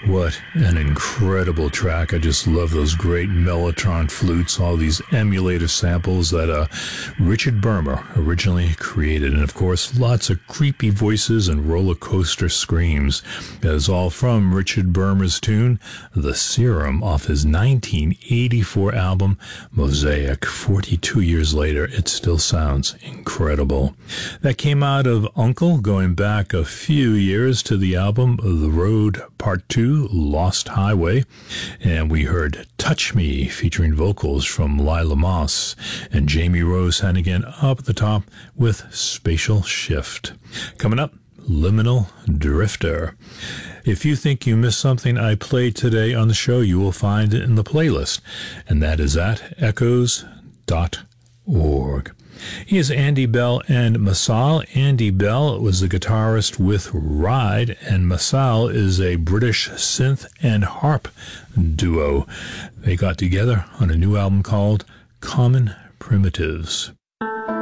What an incredible track. I just love those great Mellotron flutes, all these emulative samples that Richard Bermer originally created. And of course, lots of creepy voices and roller coaster screams. That is all from Richard Bermer's tune, The Serum, off his 1984 album, Mosaic. 42 years later, it still sounds incredible. That came out of Uncle, going back a few years to the album The Road Part 2, Lost Highway, and we heard Touch Me featuring vocals from Lila Moss and Jamie Rose Hannigan up at the top with Spatial Shift. Coming up, Liminal Drifter. If you think you missed something I played today on the show, you will find it in the playlist, and that is at echoes.org. He is Andy Bell and Masal. Andy Bell was the guitarist with Ride, and Masal is a British synth and harp duo. They got together on a new album called Common Primitives.